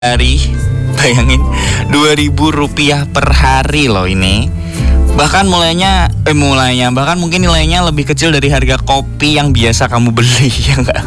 hari, bayangin Rp2.000 per hari loh ini. Bahkan bahkan mungkin nilainya lebih kecil dari harga kopi yang biasa kamu beli, ya enggak?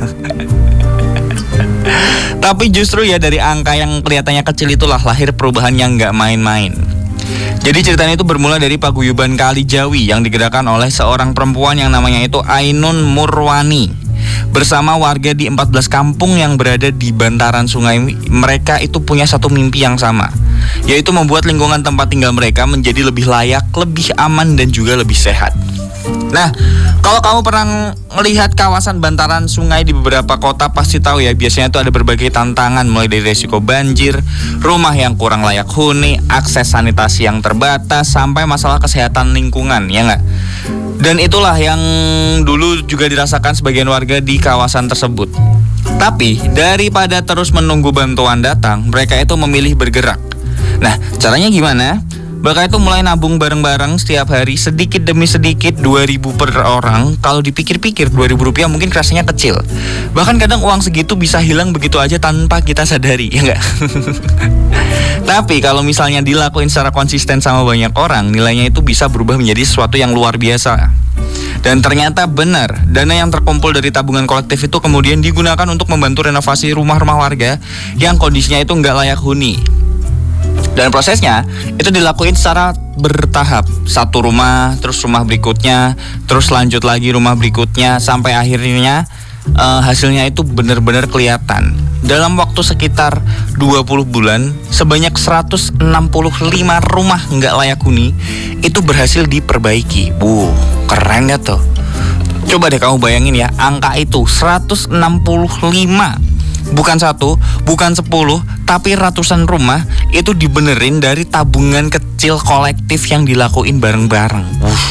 Tapi justru ya dari angka yang kelihatannya kecil itulah lahir perubahan yang nggak main-main. Jadi ceritanya itu bermula dari paguyuban Kali Jawi yang digerakkan oleh seorang perempuan yang namanya itu Ainun Murwani. Bersama warga di 14 kampung yang berada di bantaran sungai, mereka itu punya satu mimpi yang sama, yaitu membuat lingkungan tempat tinggal mereka menjadi lebih layak, lebih aman, dan juga lebih sehat. Nah, kalau kamu pernah melihat kawasan bantaran sungai di beberapa kota, pasti tahu ya, biasanya itu ada berbagai tantangan, mulai dari resiko banjir, rumah yang kurang layak huni, akses sanitasi yang terbatas, sampai masalah kesehatan lingkungan, ya nggak? Dan itulah yang dulu juga dirasakan sebagian warga di kawasan tersebut. Tapi daripada terus menunggu bantuan datang, mereka itu memilih bergerak. Nah, caranya gimana? Mereka itu mulai nabung bareng-bareng setiap hari, sedikit demi sedikit, 2.000 per orang. Kalau dipikir-pikir Rp2.000 mungkin rasanya kecil. Bahkan kadang uang segitu bisa hilang begitu aja tanpa kita sadari, ya enggak? Tapi kalau misalnya dilakuin secara konsisten sama banyak orang, nilainya itu bisa berubah menjadi sesuatu yang luar biasa. Dan ternyata benar, dana yang terkumpul dari tabungan kolektif itu kemudian digunakan untuk membantu renovasi rumah-rumah warga yang kondisinya itu nggak layak huni. Dan prosesnya itu dilakuin secara bertahap. Satu rumah, terus rumah berikutnya, terus lanjut lagi rumah berikutnya, sampai akhirnya hasilnya itu benar-benar kelihatan. Dalam waktu sekitar 20 bulan, sebanyak 165 rumah nggak layak huni itu berhasil diperbaiki. Keren ya tuh. Coba deh kamu bayangin ya, angka itu 165. Bukan 1, bukan 10, tapi ratusan rumah itu dibenerin dari tabungan kecil kolektif yang dilakuin bareng-bareng.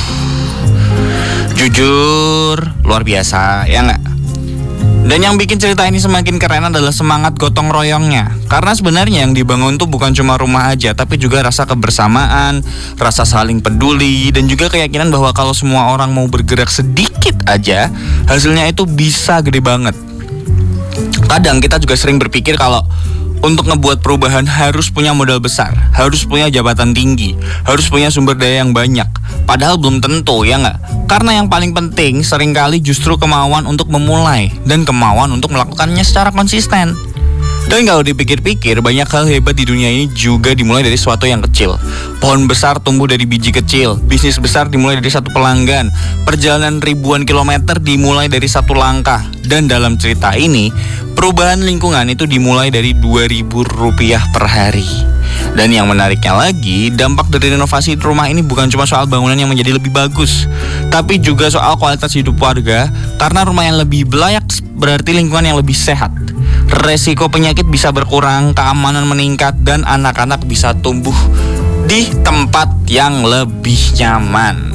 Jujur, luar biasa, ya nggak? Dan yang bikin cerita ini semakin keren adalah semangat gotong royongnya. Karena sebenarnya yang dibangun tuh bukan cuma rumah aja, tapi juga rasa kebersamaan, rasa saling peduli, dan juga keyakinan bahwa kalau semua orang mau bergerak sedikit aja, hasilnya itu bisa gede banget. Kadang kita juga sering berpikir kalau untuk ngebuat perubahan harus punya modal besar, harus punya jabatan tinggi, harus punya sumber daya yang banyak. Padahal belum tentu, ya nggak? Karena yang paling penting seringkali justru kemauan untuk memulai dan kemauan untuk melakukannya secara konsisten. Dan kalau dipikir-pikir, banyak hal hebat di dunia ini juga dimulai dari sesuatu yang kecil. Pohon besar tumbuh dari biji kecil, bisnis besar dimulai dari satu pelanggan, perjalanan ribuan kilometer dimulai dari satu langkah. Dan dalam cerita ini, perubahan lingkungan itu dimulai dari Rp2.000 per hari. Dan yang menariknya lagi, dampak dari renovasi rumah ini bukan cuma soal bangunan yang menjadi lebih bagus, tapi juga soal kualitas hidup warga. Karena rumah yang lebih layak berarti lingkungan yang lebih sehat. Resiko penyakit bisa berkurang, keamanan meningkat, dan anak-anak bisa tumbuh di tempat yang lebih nyaman.